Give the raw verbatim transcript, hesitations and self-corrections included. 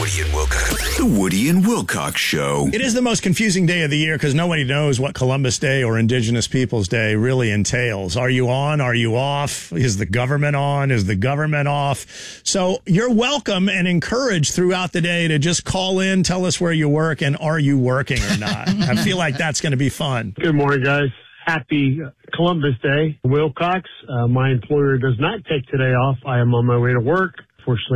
Woody and Wilcox. The Woody and Wilcox Show. It is the most confusing day of the year because nobody knows what Columbus Day or Indigenous Peoples Day really entails. Are you on? Are you off? Is the government on? Is the government off? So you're welcome and encouraged throughout the day to just call in, tell us where you work, and are you working or not? I feel like that's going to be fun. Good morning, guys. Happy Columbus Day. Wilcox, uh, my employer does not take today off. I am on my way to work. Fortunately,